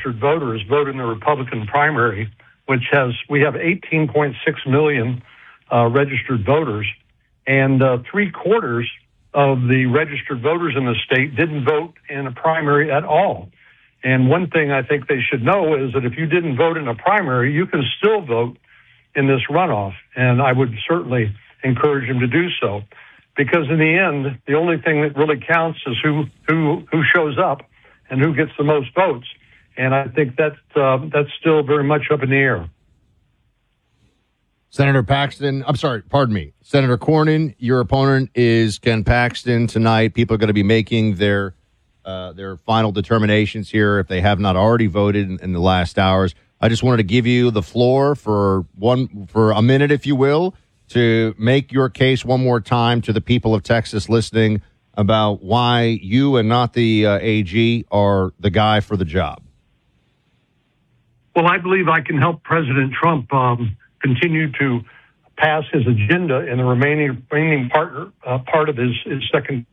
registered voters vote in the Republican primary, we have 18.6 million registered voters, and 3/4 of the registered voters in the state didn't vote in a primary at all. And one thing I think they should know is that if you didn't vote in a primary, you can still vote in this runoff. And I would certainly encourage them to do so, because in the end, the only thing that really counts is who shows up and who gets the most votes. And I think that's still very much up in the air. Senator Cornyn, your opponent is Ken Paxton tonight. People are going to be making their final determinations here if they have not already voted in the last hours. I just wanted to give you the floor for a minute, if you will, to make your case one more time to the people of Texas listening about why you and not the AG are the guy for the job. Well, I believe I can help President Trump continue to pass his agenda in the remaining part of his second,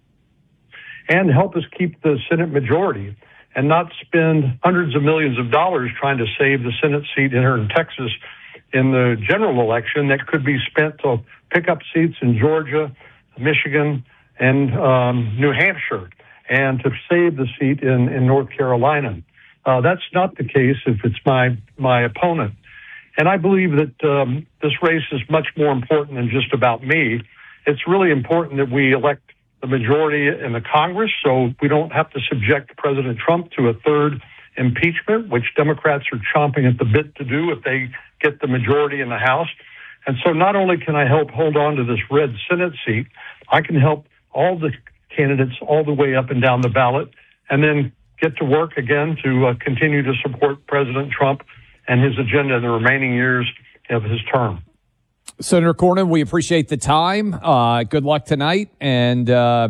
and help us keep the Senate majority and not spend hundreds of millions of dollars trying to save the Senate seat here in Texas in the general election that could be spent to pick up seats in Georgia, Michigan, and New Hampshire, and to save the seat in North Carolina. That's not the case if it's my opponent. And I believe that this race is much more important than just about me. It's really important that we elect the majority in the Congress so we don't have to subject President Trump to a third impeachment, which Democrats are chomping at the bit to do if they get the majority in the House. And so not only can I help hold on to this red Senate seat, I can help all the candidates all the way up and down the ballot, and then get to work again to continue to support President Trump and his agenda in the remaining years of his term. Senator Cornyn, we appreciate the time. Good luck tonight, and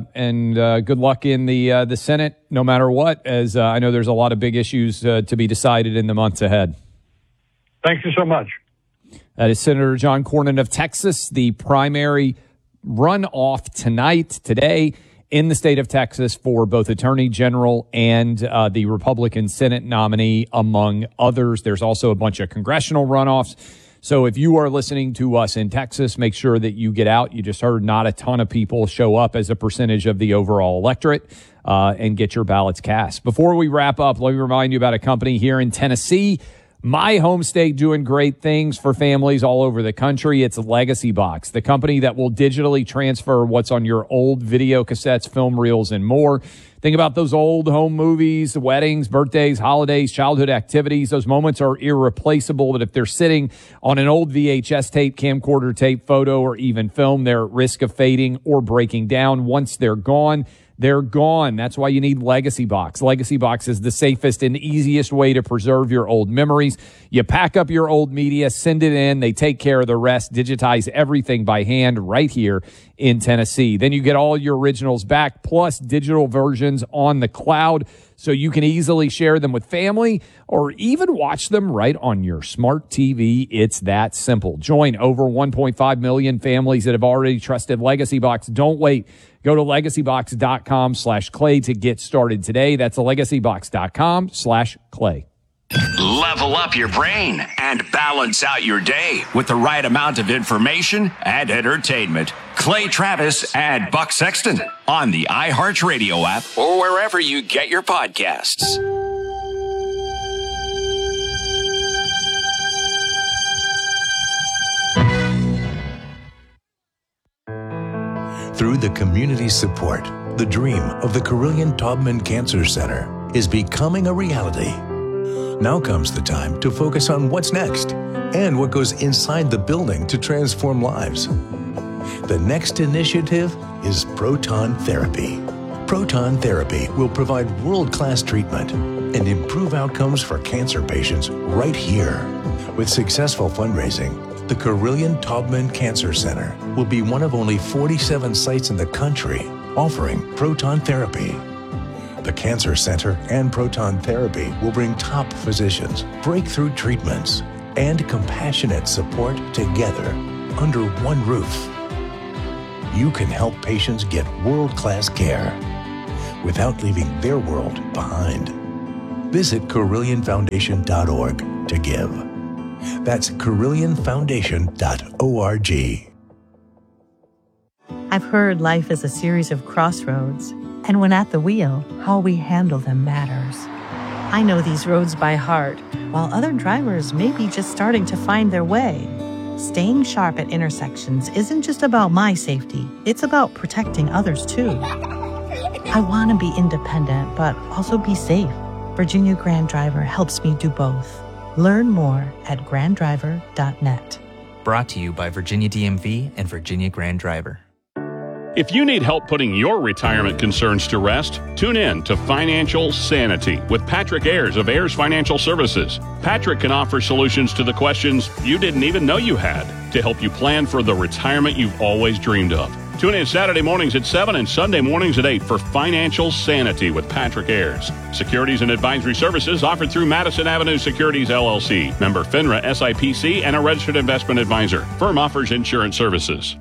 good luck in the Senate, no matter what, as I know there's a lot of big issues to be decided in the months ahead. Thank you so much. That is Senator John Cornyn of Texas. The primary runoff today, in the state of Texas for both Attorney General and the Republican Senate nominee, among others. There's also a bunch of congressional runoffs. So if you are listening to us in Texas, make sure that you get out. You just heard not a ton of people show up as a percentage of the overall electorate, and get your ballots cast. Before we wrap up, let me remind you about a company here in Tennessee, my home state, doing great things for families all over the country. It's Legacy Box, the company that will digitally transfer what's on your old video cassettes, film reels, and more. Think about those old home movies, weddings, birthdays, holidays, childhood activities. Those moments are irreplaceable, but if they're sitting on an old VHS tape, camcorder tape, photo, or even film, they're at risk of fading or breaking down. Once they're gone, they're gone. That's why you need Legacy Box. Legacy Box is the safest and easiest way to preserve your old memories. You pack up your old media, send it in. They take care of the rest, digitize everything by hand right here in Tennessee. Then you get all your originals back, plus digital versions on the cloud, so you can easily share them with family or even watch them right on your smart TV. It's that simple. Join over 1.5 million families that have already trusted Legacy Box. Don't wait. Go to legacybox.com/Clay to get started today. That's legacybox.com/Clay. Level up your brain and balance out your day with the right amount of information and entertainment. Clay Travis and Buck Sexton on the iHeartRadio app or wherever you get your podcasts. Through the community support, the dream of the Carilion-Taubman Cancer Center is becoming a reality. Now comes the time to focus on what's next and what goes inside the building to transform lives. The next initiative is proton therapy. Proton therapy will provide world-class treatment and improve outcomes for cancer patients right here. With successful fundraising, the Carilion-Taubman Cancer Center will be one of only 47 sites in the country offering proton therapy. The Cancer Center and proton therapy will bring top physicians, breakthrough treatments, and compassionate support together under one roof. You can help patients get world-class care without leaving their world behind. Visit CarillionFoundation.org to give. That's CarillionFoundation.org. I've heard life is a series of crossroads, and when at the wheel, how we handle them matters. I know these roads by heart, while other drivers may be just starting to find their way. Staying sharp at intersections isn't just about my safety, it's about protecting others too. I want to be independent, but also be safe. Virginia Grand Driver helps me do both. Learn more at granddriver.net. Brought to you by Virginia DMV and Virginia Grand Driver. If you need help putting your retirement concerns to rest, tune in to Financial Sanity with Patrick Ayers of Ayers Financial Services. Patrick can offer solutions to the questions you didn't even know you had to help you plan for the retirement you've always dreamed of. Tune in Saturday mornings at 7 and Sunday mornings at 8 for Financial Sanity with Patrick Ayers. Securities and advisory services offered through Madison Avenue Securities, LLC. Member FINRA SIPC and a registered investment advisor. Firm offers insurance services.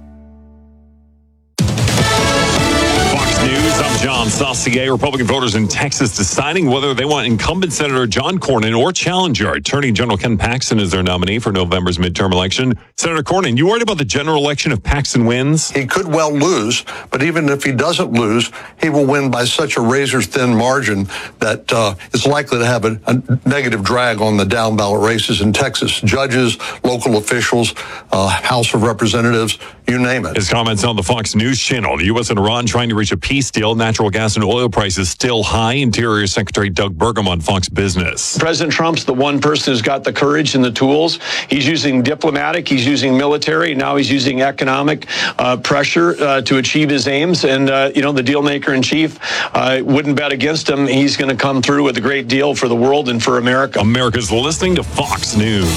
News. I'm John Saucier. Republican voters in Texas deciding whether they want incumbent Senator John Cornyn or challenger Attorney General Ken Paxton as their nominee for November's midterm election. Senator Cornyn, you worried about the general election if Paxton wins? He could well lose, but even if he doesn't lose, he will win by such a razor-thin margin that is likely to have a negative drag on the down-ballot races in Texas. Judges, local officials, House of Representatives, you name it. His comments on the Fox News channel. The U.S. and Iran trying to reach a peace deal. Natural gas and oil prices still high. Interior Secretary Doug Burgum on Fox Business. President Trump's the one person who's got the courage and the tools. He's using diplomatic, he's using military, now he's using economic pressure to achieve his aims. And, the deal maker in chief wouldn't bet against him. He's going to come through with a great deal for the world and for America. America's listening to Fox News.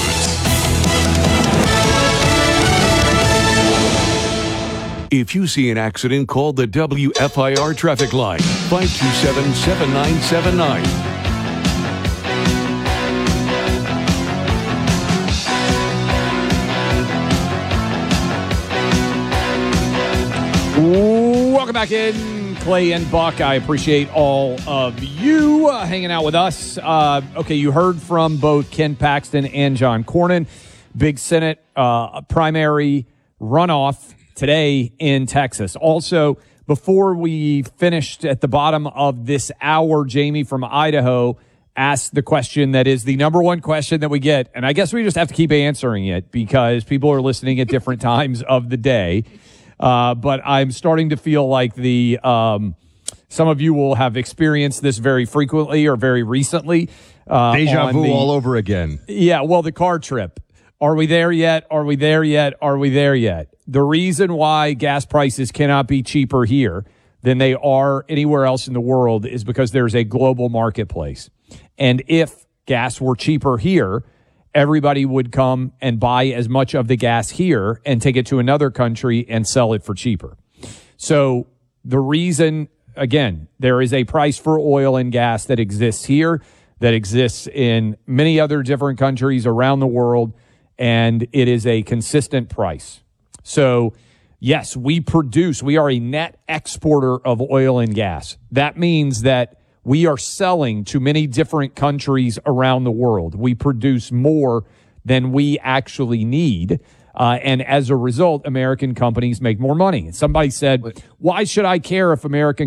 If you see an accident, call the WFIR traffic line, 527-7979. Welcome back in, Clay and Buck. I appreciate all of you hanging out with us. Okay, you heard from both Ken Paxton and John Cornyn. Big Senate primary runoff today in Texas. Also, before we finished at the bottom of this hour, Jamie from Idaho asked the question that is the number one question that we get. And I guess we just have to keep answering it because people are listening at different times of the day. But I'm starting to feel like some of you will have experienced this very frequently or very recently. Deja vu all over again. Yeah, well, the car trip. Are we there yet? Are we there yet? Are we there yet? The reason why gas prices cannot be cheaper here than they are anywhere else in the world is because there's a global marketplace. And if gas were cheaper here, everybody would come and buy as much of the gas here and take it to another country and sell it for cheaper. So the reason, again, there is a price for oil and gas that exists here, that exists in many other different countries around the world, and it is a consistent price. So, yes, we are a net exporter of oil and gas. That means that we are selling to many different countries around the world. We produce more than we actually need. And as a result, American companies make more money. And somebody said, why should I care if American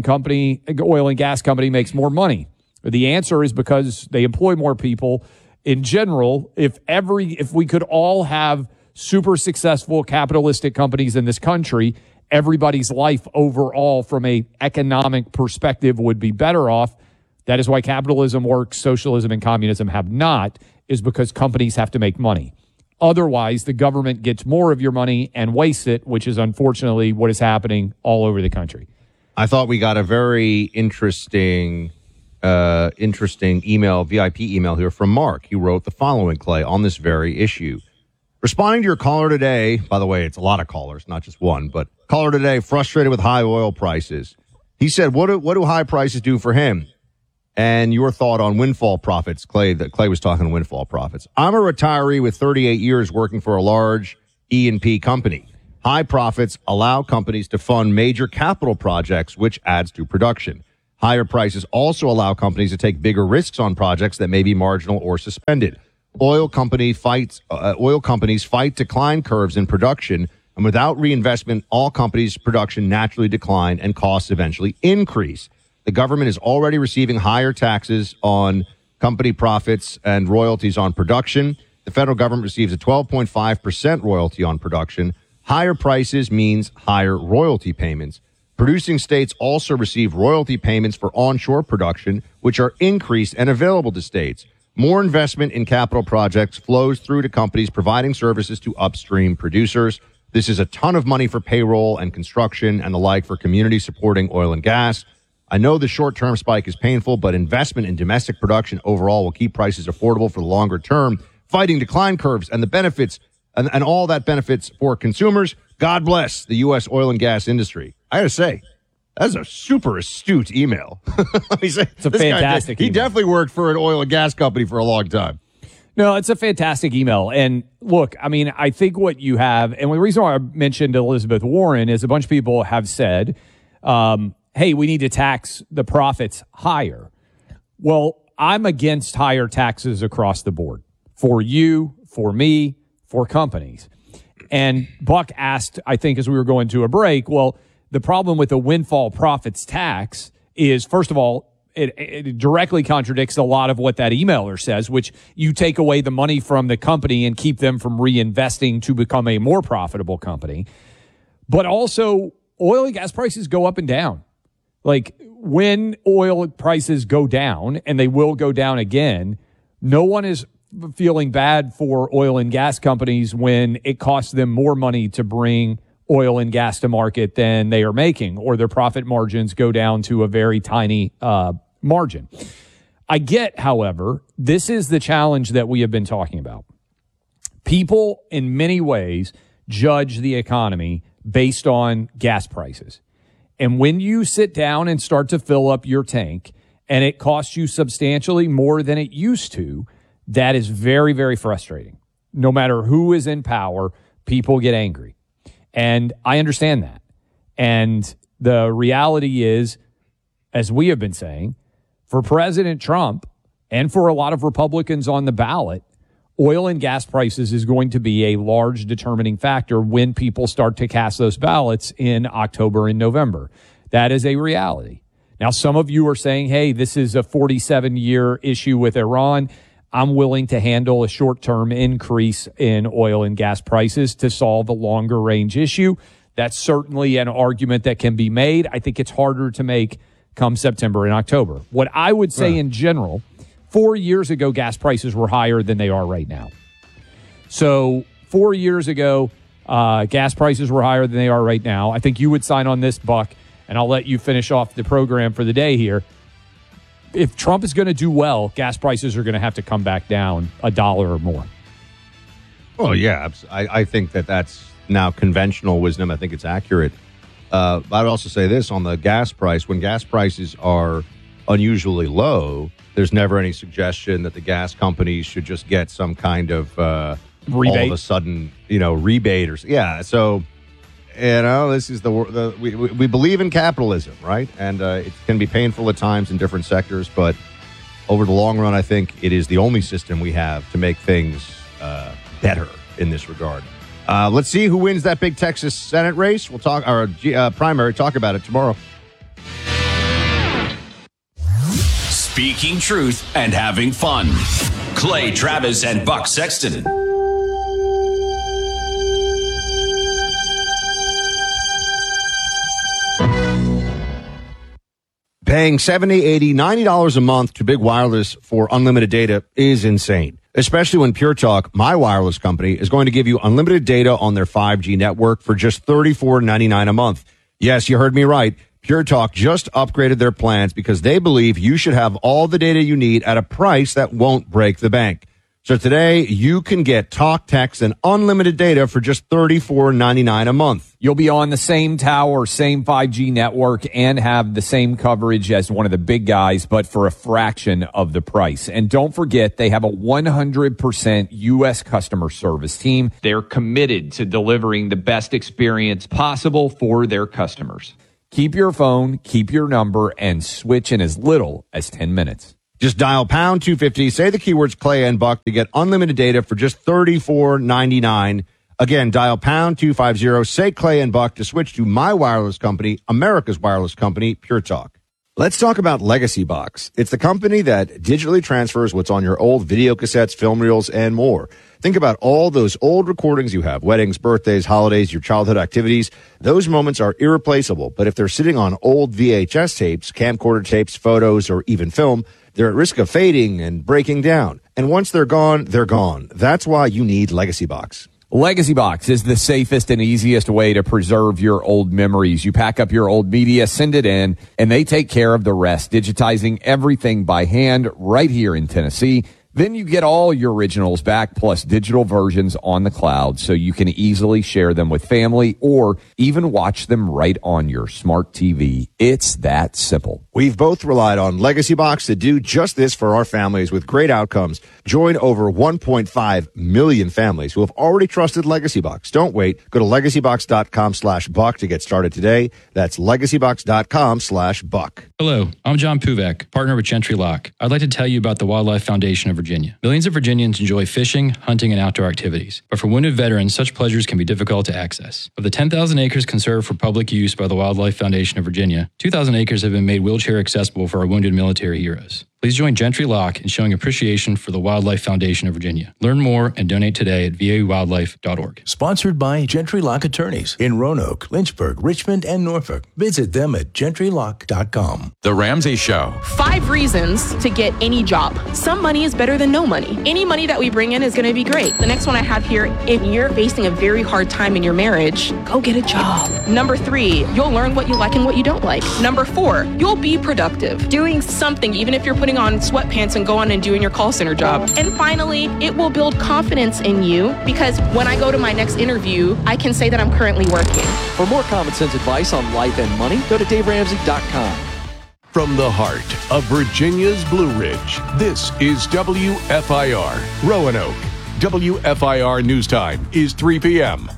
oil and gas company makes more money? The answer is because they employ more people. In general, if we could all have super successful capitalistic companies in this country, everybody's life overall from a economic perspective would be better off. That is why capitalism works, socialism and communism have not, is because companies have to make money. Otherwise, the government gets more of your money and wastes it, which is unfortunately what is happening all over the country. I thought we got a very interesting email, VIP email here from Mark. He wrote the following, Clay, on this very issue. Responding to your caller today, by the way, it's a lot of callers, not just one, but caller today frustrated with high oil prices. He said, what do high prices do for him? And your thought on windfall profits, Clay, that Clay was talking windfall profits. I'm a retiree with 38 years working for a large E&P company. High profits allow companies to fund major capital projects, which adds to production. Higher prices also allow companies to take bigger risks on projects that may be marginal or suspended. Oil companies fight decline curves in production, and without reinvestment, all companies' production naturally decline and costs eventually increase. The government is already receiving higher taxes on company profits and royalties on production. The federal government receives a 12.5% royalty on production. Higher prices means higher royalty payments. Producing states also receive royalty payments for onshore production, which are increased and available to states. More investment in capital projects flows through to companies providing services to upstream producers. This is a ton of money for payroll and construction and the like for communities supporting oil and gas. I know the short-term spike is painful, but investment in domestic production overall will keep prices affordable for the longer term, fighting decline curves and the benefits and all that benefits for consumers. God bless the U.S. oil and gas industry. I got to say, that's a super astute email. Let me say, it's a fantastic email. He definitely worked for an oil and gas company for a long time. No, it's a fantastic email. And look, I mean, I think what you have, and the reason why I mentioned Elizabeth Warren is a bunch of people have said, hey, we need to tax the profits higher. Well, I'm against higher taxes across the board for you, for me, for companies. And Buck asked, I think, as we were going to a break, well, the problem with the windfall profits tax is, first of all, it directly contradicts a lot of what that emailer says, which you take away the money from the company and keep them from reinvesting to become a more profitable company. But also, oil and gas prices go up and down. Like, when oil prices go down, and they will go down again, no one is feeling bad for oil and gas companies when it costs them more money to bring oil and gas to market than they are making, or their profit margins go down to a very tiny margin. I get, however, this is the challenge that we have been talking about. People, in many ways, judge the economy based on gas prices. And when you sit down and start to fill up your tank and it costs you substantially more than it used to, that is very, very frustrating. No matter who is in power, people get angry. And I understand that. And the reality is, as we have been saying, for President Trump and for a lot of Republicans on the ballot, oil and gas prices is going to be a large determining factor when people start to cast those ballots in October and November. That is a reality. Now, some of you are saying, hey, this is a 47-year issue with Iran. I'm willing to handle a short-term increase in oil and gas prices to solve a longer-range issue. That's certainly an argument that can be made. I think it's harder to make come September and October. What I would say in general, 4 years ago, gas prices were higher than they are right now. So 4 years ago, gas prices were higher than they are right now. I think you would sign on this, Buck, and I'll let you finish off the program for the day here. If Trump is going to do well, gas prices are going to have to come back down $1 or more. Oh, yeah. I think that's now conventional wisdom. I think it's accurate. I'd also say this on the gas price. When gas prices are unusually low, there's never any suggestion that the gas companies should just get some kind of rebate. All of a sudden, rebate or so. This is we believe in capitalism, right? And it can be painful at times in different sectors, but over the long run, I think it is the only system we have to make things better in this regard. Let's see who wins that big Texas Senate race. We'll talk our primary. Talk about it tomorrow. Speaking truth and having fun. Clay Travis and Buck Sexton. Paying $70, $80, $90 a month to Big Wireless for unlimited data is insane, especially when Pure Talk, my wireless company, is going to give you unlimited data on their 5G network for just $34.99 a month. Yes, you heard me right. Pure Talk just upgraded their plans because they believe you should have all the data you need at a price that won't break the bank. So today, you can get talk, text, and unlimited data for just $34.99 a month. You'll be on the same tower, same 5G network, and have the same coverage as one of the big guys, but for a fraction of the price. And don't forget, they have a 100% U.S. customer service team. They're committed to delivering the best experience possible for their customers. Keep your phone, keep your number, and switch in as little as 10 minutes. Just dial pound 250, say the keywords Clay and Buck to get unlimited data for just $34.99. Again, dial pound 250, say Clay and Buck to switch to my wireless company, America's wireless company, Pure Talk. Let's talk about Legacy Box. It's the company that digitally transfers what's on your old video cassettes, film reels, and more. Think about all those old recordings you have, weddings, birthdays, holidays, your childhood activities. Those moments are irreplaceable, but if they're sitting on old VHS tapes, camcorder tapes, photos, or even film, they're at risk of fading and breaking down. And once they're gone, they're gone. That's why you need Legacy Box. Legacy Box is the safest and easiest way to preserve your old memories. You pack up your old media, send it in, and they take care of the rest, digitizing everything by hand right here in Tennessee. Then you get all your originals back, plus digital versions on the cloud, so you can easily share them with family or even watch them right on your smart TV. It's that simple. We've both relied on Legacy Box to do just this for our families with great outcomes. Join over 1.5 million families who have already trusted Legacy Box. Don't wait. Go to legacybox.com/buck to get started today. That's legacybox.com/buck. Hello, I'm John Puvak, partner with Gentry Lock. I'd like to tell you about the Wildlife Foundation of Virginia. Millions of Virginians enjoy fishing, hunting, and outdoor activities. But for wounded veterans, such pleasures can be difficult to access. Of the 10,000 acres conserved for public use by the Wildlife Foundation of Virginia, 2,000 acres have been made wheelchair accessible for our wounded military heroes. Please join Gentry Lock in showing appreciation for the Wildlife Foundation of Virginia. Learn more and donate today at vawildlife.org. Sponsored by Gentry Lock Attorneys in Roanoke, Lynchburg, Richmond, and Norfolk. Visit them at gentrylock.com. The Ramsey Show. 5 reasons to get any job. Some money is better than no money. Any money that we bring in is going to be great. The next one I have here, if you're facing a very hard time in your marriage, go get a job. Number 3, you'll learn what you like and what you don't like. Number 4, you'll be productive. Doing something, even if you're putting on sweatpants and going and doing your call center job. And finally, it will build confidence in you because when I go to my next interview, I can say that I'm currently working. For more common sense advice on life and money, go to DaveRamsey.com. From the heart of Virginia's Blue Ridge, this is WFIR, Roanoke. WFIR News Time is 3 p.m.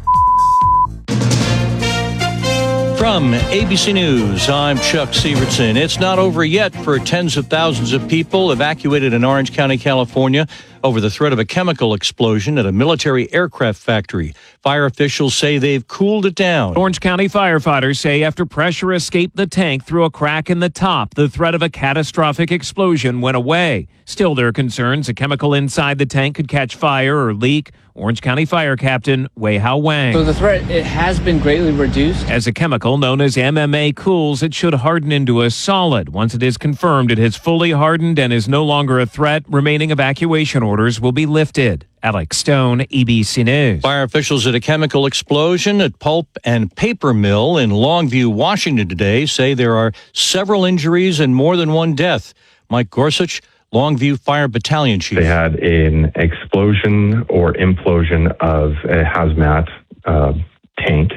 From ABC News, I'm Chuck Severson. It's not over yet for tens of thousands of people evacuated in Orange County, California, over the threat of a chemical explosion at a military aircraft factory. Fire officials say they've cooled it down. Orange County firefighters say after pressure escaped the tank through a crack in the top, the threat of a catastrophic explosion went away. Still, there are concerns a chemical inside the tank could catch fire or leak. Orange County Fire Captain Wei Hao Wang. So the threat, it has been greatly reduced. As a chemical known as MMA cools, it should harden into a solid. Once it is confirmed it has fully hardened and is no longer a threat, remaining evacuation orders will be lifted. Alex Stone, ABC News. Fire officials at a chemical explosion at Pulp and Paper Mill in Longview, Washington today say there are several injuries and more than one death. Mike Gorsuch, Longview Fire Battalion Chief. They had an explosion or implosion of a hazmat tank.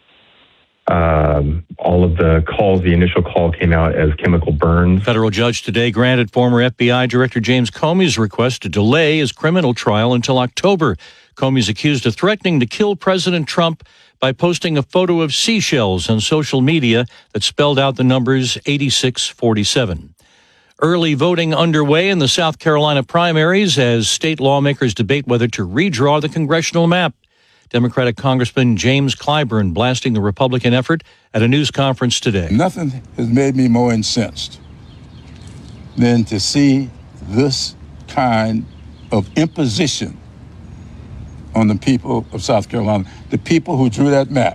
All of the calls, the initial call came out as chemical burns. Federal judge today granted former FBI Director James Comey's request to delay his criminal trial until October. Comey's accused of threatening to kill President Trump by posting a photo of seashells on social media that spelled out the numbers 8647. Early voting underway in the South Carolina primaries as state lawmakers debate whether to redraw the congressional map. Democratic Congressman James Clyburn blasting the Republican effort at a news conference today. Nothing has made me more incensed than to see this kind of imposition on the people of South Carolina. The people who drew that map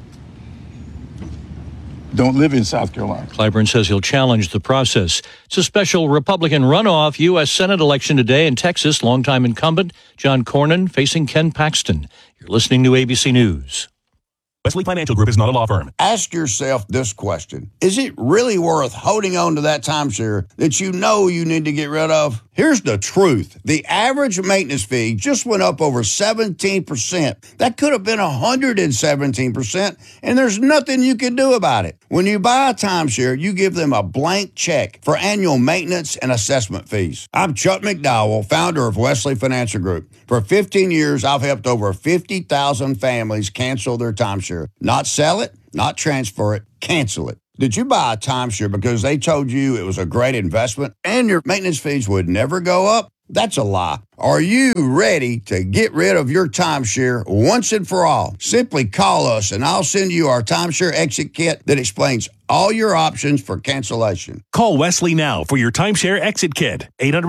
don't live in South Carolina. Clyburn says he'll challenge the process. It's a special Republican runoff U.S. Senate election today in Texas. Longtime incumbent John Cornyn facing Ken Paxton. You're listening to ABC News. Wesley Financial Group is not a law firm. Ask yourself this question. Is it really worth holding on to that timeshare that you know you need to get rid of? Here's the truth. The average maintenance fee just went up over 17%. That could have been 117%, and there's nothing you can do about it. When you buy a timeshare, you give them a blank check for annual maintenance and assessment fees. I'm Chuck McDowell, founder of Wesley Financial Group. For 15 years, I've helped over 50,000 families cancel their timeshare. Not sell it, not transfer it, cancel it. Did you buy a timeshare because they told you it was a great investment and your maintenance fees would never go up? That's a lie. Are you ready to get rid of your timeshare once and for all? Simply call us and I'll send you our timeshare exit kit that explains all your options for cancellation. Call Wesley now for your timeshare exit kit.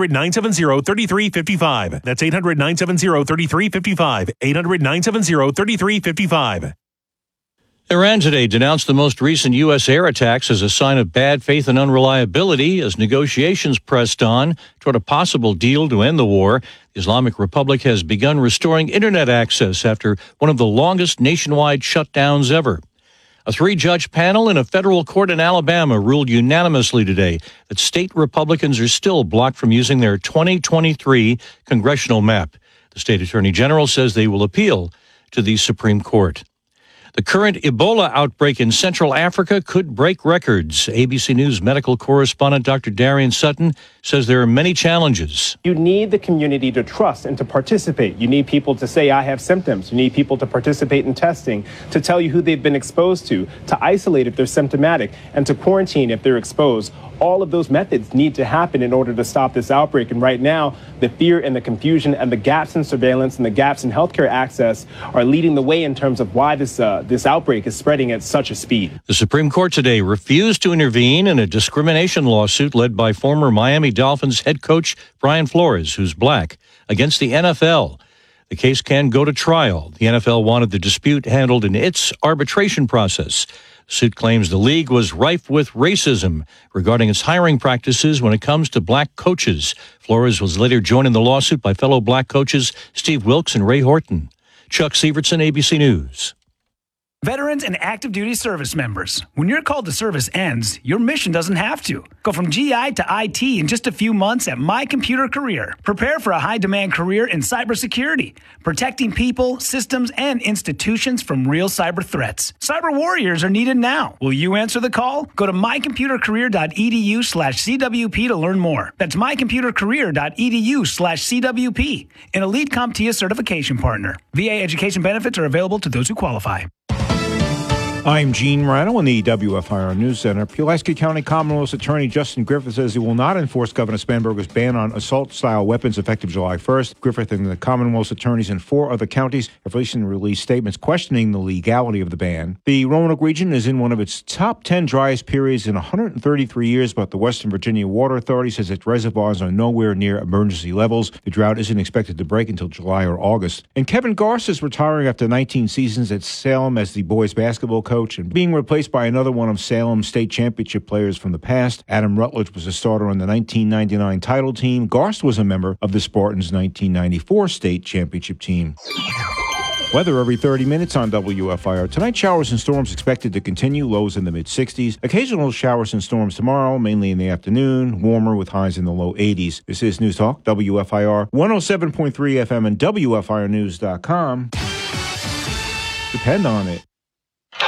800-970-3355. That's 800-970-3355. 800-970-3355. Iran today denounced the most recent U.S. air attacks as a sign of bad faith and unreliability as negotiations pressed on toward a possible deal to end the war. The Islamic Republic has begun restoring internet access after one of the longest nationwide shutdowns ever. A 3-judge panel in a federal court in Alabama ruled unanimously today that state Republicans are still blocked from using their 2023 congressional map. The state attorney general says they will appeal to the Supreme Court. The current Ebola outbreak in Central Africa could break records. ABC News medical correspondent Dr. Darian Sutton says there are many challenges. You need the community to trust and to participate. You need people to say, I have symptoms. You need people to participate in testing, to tell you who they've been exposed to isolate if they're symptomatic, and to quarantine if they're exposed. All of those methods need to happen in order to stop this outbreak. And right now, the fear and the confusion and the gaps in surveillance and the gaps in healthcare access are leading the way in terms of why this outbreak is spreading at such a speed. The Supreme Court today refused to intervene in a discrimination lawsuit led by former Miami Dolphins head coach Brian Flores, who's black, against the NFL. The case can go to trial. The NFL wanted the dispute handled in its arbitration process. The suit claims the league was rife with racism regarding its hiring practices when it comes to black coaches. Flores was later joined in the lawsuit by fellow black coaches Steve Wilkes and Ray Horton. Chuck Sievertson, ABC News. Veterans and active duty service members, when your call to service ends, your mission doesn't have to. Go from GI to IT in just a few months at My Computer Career. Prepare for a high-demand career in cybersecurity, protecting people, systems, and institutions from real cyber threats. Cyber warriors are needed now. Will you answer the call? Go to mycomputercareer.edu/CWP to learn more. That's mycomputercareer.edu/CWP, an elite CompTIA certification partner. VA education benefits are available to those who qualify. I'm Gene Rano in the WFIR News Center. Pulaski County Commonwealth's Attorney Justin Griffith says he will not enforce Governor Spanberger's ban on assault-style weapons effective July 1st. Griffith and the Commonwealth's attorneys in 4 other counties have recently released statements questioning the legality of the ban. The Roanoke region is in one of its top 10 driest periods in 133 years, but the Western Virginia Water Authority says its reservoirs are nowhere near emergency levels. The drought isn't expected to break until July or August. And Kevin Garst is retiring after 19 seasons at Salem as the boys basketball coach and being replaced by another one of Salem's state championship players from the past. Adam Rutledge was a starter on the 1999 title team. Garst was a member of the Spartans' 1994 state championship team. Weather every 30 minutes on WFIR. Tonight, showers and storms expected to continue, lows in the mid-60s. Occasional showers and storms tomorrow, mainly in the afternoon, warmer with highs in the low 80s. This is News Talk, WFIR, 107.3 FM and WFIRnews.com. Depend on it.